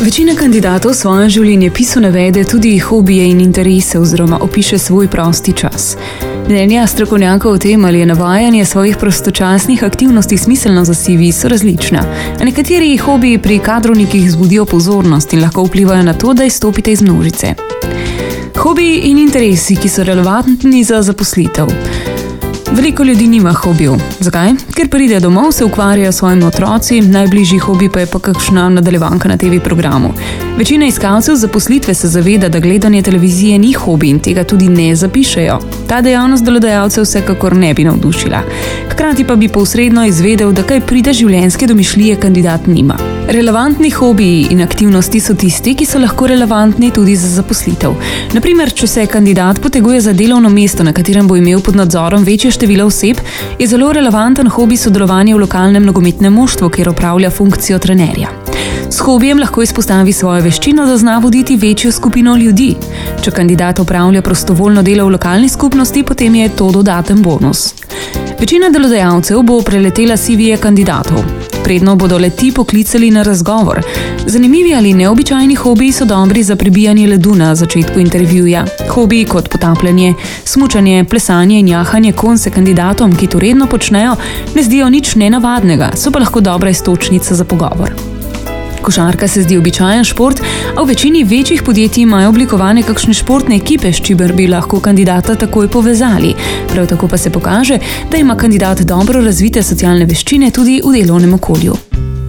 Večina kandidatov v svojem življenjepisu navede tudi hobije in interese oziroma opiše svoj prosti čas. Mnenja strokovnjakov o tem, ali je navajanje svojih prostočasnih aktivnosti smiselno za CV, so različna. Nekateri hobiji pri kadrovnikih vzbudijo pozornost in lahko vplivajo na to, da izstopite iz množice. Hobiji in interesi, ki so relevantni za zaposlitev. Veliko ljudi nima hobijev. Zakaj? Ker pride domov, se ukvarjajo s svojimi otroci, najbližji hobi pa je pa kakšna nadaljevanka na TV programu. Večina iskalcev zaposlitve se zaveda, da gledanje televizije ni hobi in tega tudi ne zapišejo. Ta dejavnost delodajalcev vsekakor ne bi navdušila. Hkrati pa bi posredno izvedel, da kaj pride življenjske domišljije kandidat nima. Relevantni hobiji in aktivnosti so tisti, ki so lahko relevantni tudi za zaposlitev. Naprimer, če se kandidat poteguje za delovno mesto, na katerem bo imel pod nadzorom večje število oseb, je zelo relevanten hobi sodelovanje v lokalnem nogometnem moštvu, kjer opravlja funkcijo trenerja. S hobijem lahko izpostavi svojo veščino, da zna voditi večjo skupino ljudi. Če kandidat opravlja prostovoljno delo v lokalni skupnosti, potem je to dodaten bonus. Večina delodajalcev bo preletela CV-je kandidatov. Predno bodo le-ti poklicali na razgovor. Zanimivi ali neobičajni hobiji so dobri za prebijanje ledu na začetku intervjuja. Hobiji kot potapljanje, smučanje, plesanje in jahanje konj se kandidatom, ki to redno počnejo, ne zdijo nič nenavadnega, so pa lahko dobra iztočnica za pogovor. Košarka se zdi običajen šport, a v večini večjih podjetij imajo oblikovane kakšne športne ekipe, s čimer bi lahko kandidata takoj povezali. Prav tako pa se pokaže, da ima kandidat dobro razvite socialne veščine tudi v delovnem okolju.